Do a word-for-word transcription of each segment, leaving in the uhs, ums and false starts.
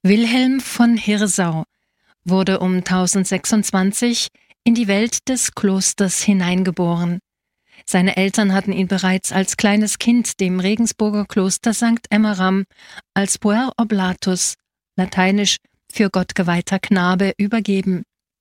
Wilhelm von Hirsau wurde um tausendsechsundzwanzig in die Welt des Klosters hineingeboren. Seine Eltern hatten ihn bereits als kleines Kind dem Regensburger Kloster Sankt Emmeram als Puer oblatus, lateinisch für gottgeweihter Knabe, übergeben.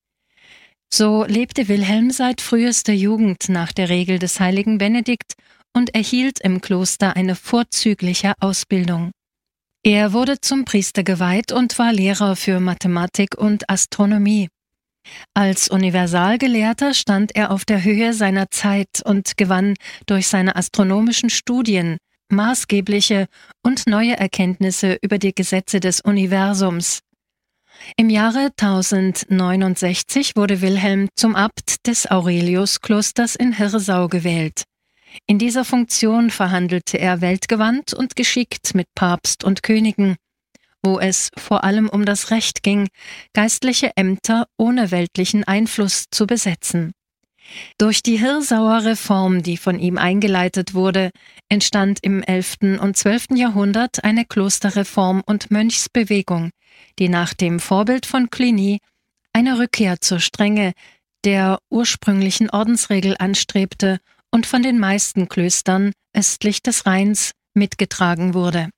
So lebte Wilhelm seit frühester Jugend nach der Regel des heiligen Benedikt und erhielt im Kloster eine vorzügliche Ausbildung. Er wurde zum Priester geweiht und war Lehrer für Mathematik und Astronomie. Als Universalgelehrter stand er auf der Höhe seiner Zeit und gewann durch seine astronomischen Studien maßgebliche und neue Erkenntnisse über die Gesetze des Universums. Im Jahre tausendneunundsechzig wurde Wilhelm zum Abt des Aureliusklosters in Hirsau gewählt. In dieser Funktion verhandelte er weltgewandt und geschickt mit Papst und Königen, wo es vor allem um das Recht ging, geistliche Ämter ohne weltlichen Einfluss zu besetzen. Durch die Hirsauer Reform, die von ihm eingeleitet wurde, entstand im elften und zwölften Jahrhundert eine Klosterreform und Mönchsbewegung, die nach dem Vorbild von Cluny eine Rückkehr zur Strenge der ursprünglichen Ordensregel anstrebte und von den meisten Klöstern östlich des Rheins mitgetragen wurde.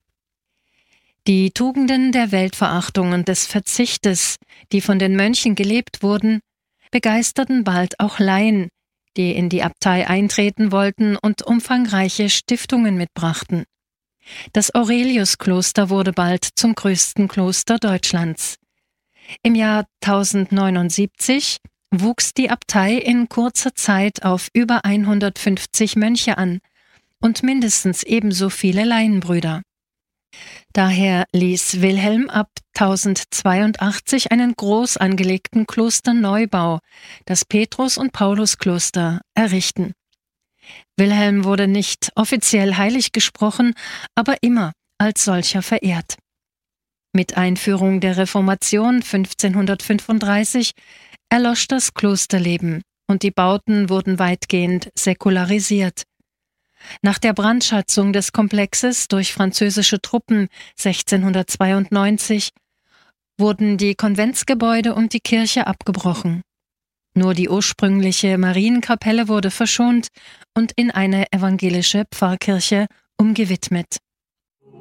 Die Tugenden der Weltverachtung und des Verzichtes, die von den Mönchen gelebt wurden, begeisterten bald auch Laien, die in die Abtei eintreten wollten und umfangreiche Stiftungen mitbrachten. Das Aureliuskloster wurde bald zum größten Kloster Deutschlands. Im Jahr tausendneunundsiebzig wuchs die Abtei in kurzer Zeit auf über hundertfünfzig Mönche an und mindestens ebenso viele Laienbrüder. Daher ließ Wilhelm ab tausendzweiundachtzig einen groß angelegten Klosterneubau, das Petrus- und Pauluskloster, errichten. Wilhelm wurde nicht offiziell heilig gesprochen, aber immer als solcher verehrt. Mit Einführung der Reformation fünfzehnhundertfünfunddreißig erlosch das Klosterleben und die Bauten wurden weitgehend säkularisiert. Nach der Brandschatzung des Komplexes durch französische Truppen sechzehnhundertzweiundneunzig wurden die Konventsgebäude und die Kirche abgebrochen. Nur die ursprüngliche Marienkapelle wurde verschont und in eine evangelische Pfarrkirche umgewidmet.